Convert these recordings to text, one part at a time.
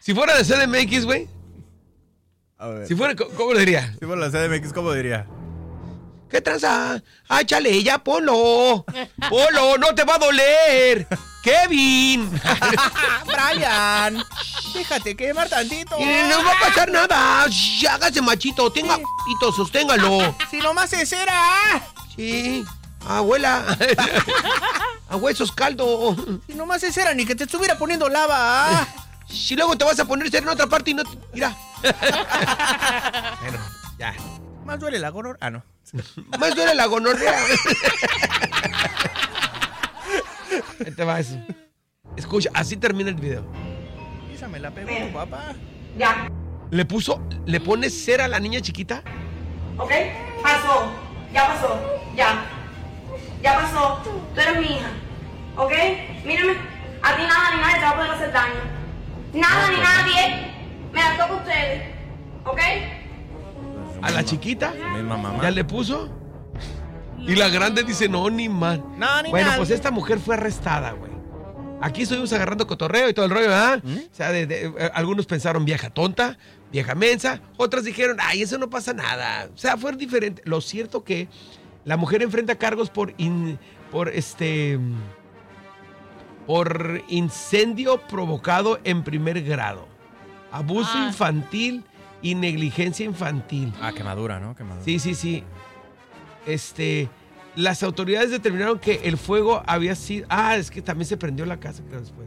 Si fuera de CDMX, güey. A ver. Si fuera, ¿cómo lo diría? Si fuera la CDMX, ¿cómo diría? ¿Qué tranza? ¡Ay, chale, ya ponlo! ¡Ponlo, no te va a doler! ¡Kevin! Brian, déjate quemar tantito. Y no va a pasar nada. Hágase machito, tenga pito, sosténgalo. Si nomás es cera. Sí, abuela. A huesos caldo. Si nomás es cera, ni que te estuviera poniendo lava. Si luego te vas a poner cera en otra parte y no... Mira. Bueno, ya. Más duele la gonorrea. Ah, no. Más duele la gonorrea. Ahí te va eso. Escucha, así termina el video. Esa me la pegó tu papá. Ya. ¿Le pones cera a la niña chiquita? ¿Ok? Pasó. Ya pasó. Ya. Ya pasó. Tú eres mi hija. ¿Ok? Mírame. A ti nada ni nadie te va a poder hacer daño. Nada ni nadie. Me la toca a ustedes. ¿Ok? ¿A la chiquita? Misma mamá. ¿Ya le puso? Y la grande dice, no, ni mal. No, ni bueno, mal. pues esta mujer fue arrestada, güey. Aquí estuvimos agarrando cotorreo y todo el rollo, ¿verdad? O sea, algunos pensaron vieja tonta, vieja mensa. Otras dijeron, ay, eso no pasa nada. O sea, fue diferente. Lo cierto que la mujer enfrenta cargos por incendio provocado en primer grado, abuso infantil y negligencia infantil. Ah, quemadura, ¿no? Quemadura. Sí. Las autoridades determinaron que el fuego había sido... es que también se prendió la casa, creo, después.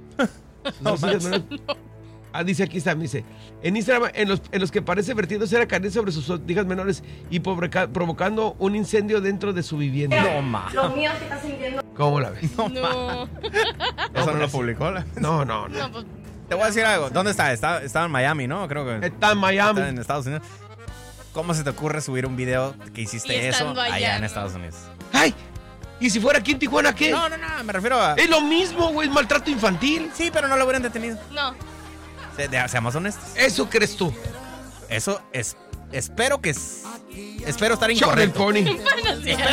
Dice aquí está, dice. En Instagram, en los que parece vertiendo cera caliente sobre sus hijas menores y provocando un incendio dentro de su vivienda. No, ma. Los míos que están sintiendo. ¿Cómo la ves? No. Eso no lo publicó. No. Pues, Te voy a decir algo. ¿Dónde está? Estaba en Miami, ¿no? Creo que Está en Miami. está en Estados Unidos. ¿Cómo se te ocurre subir un video que hiciste Y eso estando allá, en ¿no? Estados Unidos? ¡Ay! ¿Y si fuera aquí en Tijuana qué? No, me refiero a... Es lo mismo, güey, es maltrato infantil. Sí, pero no lo hubieran detenido. no. Seamos honestos. Eso crees tú. Eso es... Espero estar Show del incorrecto. pony. Bueno, sí.